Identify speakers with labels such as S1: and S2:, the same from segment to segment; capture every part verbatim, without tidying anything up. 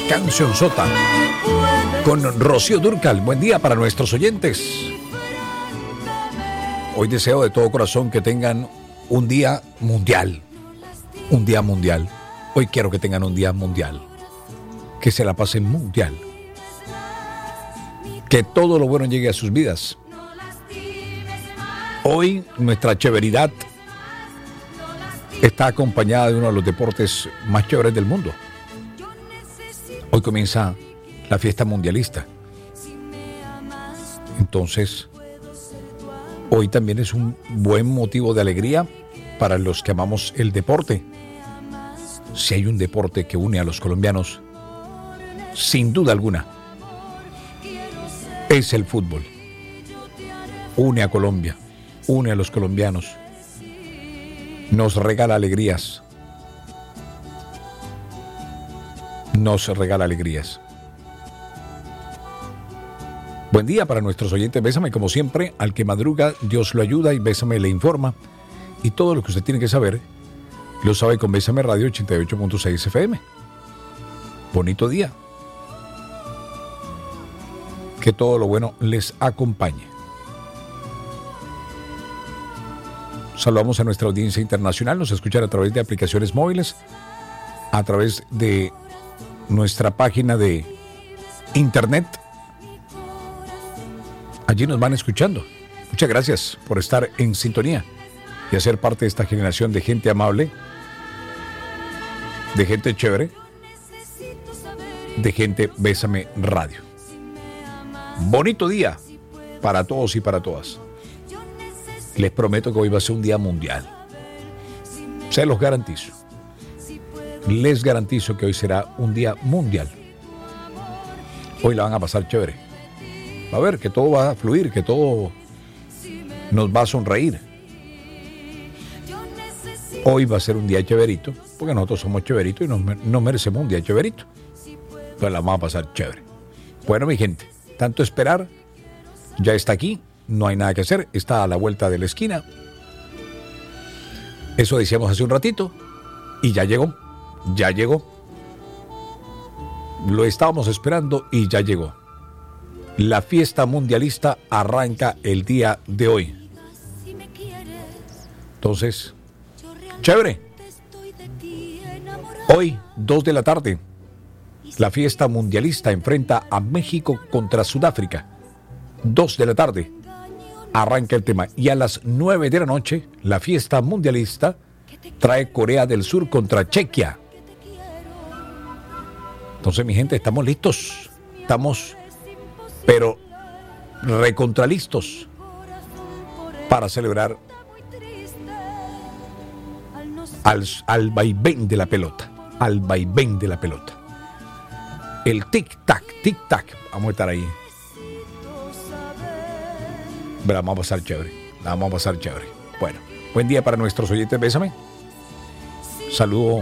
S1: Canción Sota con Rocío Dúrcal. Buen día para nuestros oyentes. Hoy deseo de todo corazón que tengan un día mundial. Un día mundial. Hoy quiero que tengan un día mundial. Que se la pasen mundial. Que todo lo bueno llegue a sus vidas. Hoy nuestra chéveridad está acompañada de uno de los deportes más chéveres del mundo. Hoy comienza la fiesta mundialista. Entonces, hoy también es un buen motivo de alegría para los que amamos el deporte. Si hay un deporte que une a los colombianos, sin duda alguna, es el fútbol. Une a Colombia, une a los colombianos, nos regala alegrías, nos regala alegrías. Buen día para nuestros oyentes. Bésame como siempre, al que madruga Dios lo ayuda y Bésame le informa. Y todo lo que usted tiene que saber lo sabe con Bésame Radio ochenta y ocho punto seis F M. Bonito día. Que todo lo bueno les acompañe. Saludamos a nuestra audiencia internacional. Nos escuchan a través de aplicaciones móviles, a través de nuestra página de internet. Allí nos van escuchando. Muchas gracias por estar en sintonía y hacer parte de esta generación de gente amable, de gente chévere, de gente Bésame Radio. Bonito día para todos y para todas. Les prometo que hoy va a ser un día mundial. Se los garantizo. Les garantizo que hoy será un día mundial. Hoy la van a pasar chévere. Va a ver que todo va a fluir, que todo nos va a sonreír. Hoy va a ser un día chéverito, porque nosotros somos chéveritos y nos, nos merecemos un día chéverito. Pues la vamos a pasar chévere. Bueno, mi gente, tanto esperar, ya está aquí, no hay nada que hacer, está a la vuelta de la esquina. Eso decíamos hace un ratito, y ya llegó, ya llegó. Lo estábamos esperando y ya llegó. La fiesta mundialista arranca el día de hoy. Entonces, chévere. Hoy, dos de la tarde, la fiesta mundialista enfrenta a México contra Sudáfrica. Dos de la tarde, arranca el tema. Y a las nueve de la noche, la fiesta mundialista trae Corea del Sur contra Chequia. Entonces, mi gente, estamos listos. Estamos, pero recontralistos para celebrar al, al vaivén de la pelota. Al vaivén de la pelota. El tic-tac, tic-tac. Vamos a estar ahí. La vamos a pasar chévere. La vamos a pasar chévere. Bueno, buen día para nuestros oyentes. Bésame. Saludo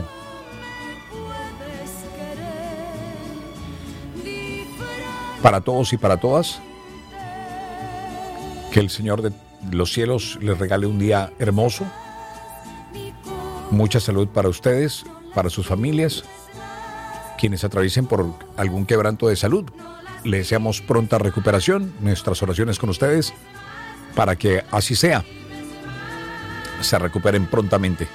S1: para todos y para todas. Que el Señor de los cielos les regale un día hermoso. Mucha salud para ustedes, para sus familias. Quienes atraviesen por algún quebranto de salud, les deseamos pronta recuperación. Nuestras oraciones con ustedes para que así sea. Se recuperen prontamente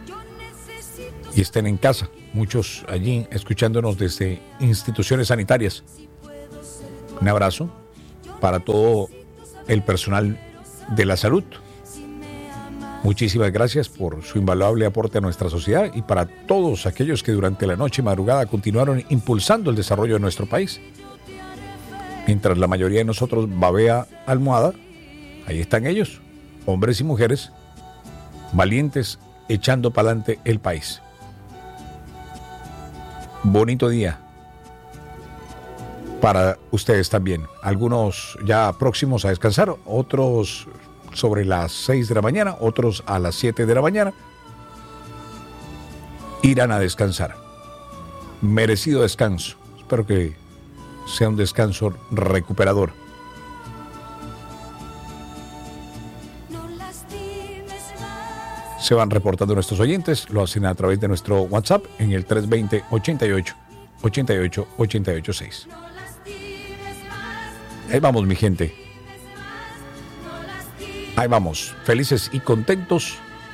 S1: y estén en casa. Muchos allí escuchándonos desde instituciones sanitarias. Un abrazo para todo el personal de la salud. Muchísimas gracias por su invaluable aporte a nuestra sociedad y para todos aquellos que durante la noche y madrugada continuaron impulsando el desarrollo de nuestro país. Mientras la mayoría de nosotros babea almohada, ahí están ellos, hombres y mujeres, valientes, echando para adelante el país. Bonito día para ustedes también. Algunos ya próximos a descansar, otros sobre las seis de la mañana, otros a las siete de la mañana. Irán a descansar. Merecido descanso. Espero que sea un descanso recuperador. Se van reportando nuestros oyentes, lo hacen a través de nuestro WhatsApp en el tres dos cero, ochenta y ocho, ochenta y ocho, ochenta y ocho seis. Ahí vamos, mi gente. Ahí vamos, felices y contentos.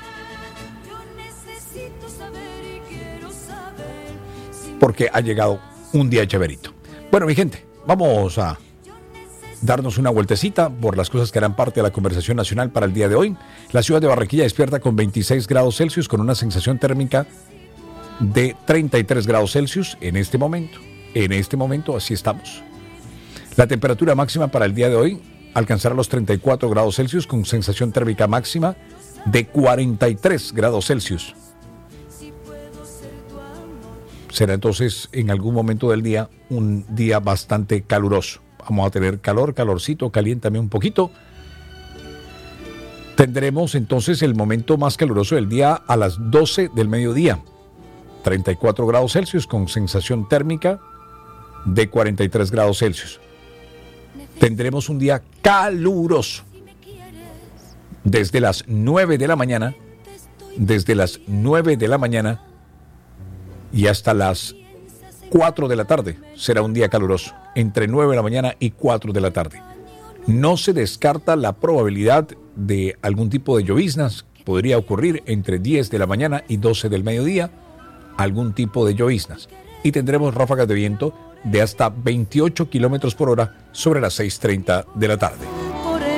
S1: Porque ha llegado un día chéverito. Bueno, mi gente, vamos a darnos una vueltecita por las cosas que harán parte de la conversación nacional para el día de hoy. La ciudad de Barranquilla despierta con veintiséis grados Celsius, con una sensación térmica de treinta y tres grados Celsius en este momento. En este momento, así estamos. La temperatura máxima para el día de hoy alcanzará los treinta y cuatro grados Celsius, con sensación térmica máxima de cuarenta y tres grados Celsius. Será entonces en algún momento del día un día bastante caluroso. Vamos a tener calor, calorcito, caliéntame un poquito. Tendremos entonces el momento más caluroso del día a las doce del mediodía. treinta y cuatro grados Celsius con sensación térmica de cuarenta y tres grados Celsius. Tendremos un día caluroso. Desde las nueve de la mañana, desde las nueve de la mañana y hasta las cuatro de la tarde será un día caluroso, entre nueve de la mañana y cuatro de la tarde. No se descarta la probabilidad de algún tipo de lloviznas. Podría ocurrir entre diez de la mañana y doce del mediodía, algún tipo de lloviznas. Y tendremos ráfagas de viento de hasta veintiocho kilómetros por hora sobre las seis treinta de la tarde.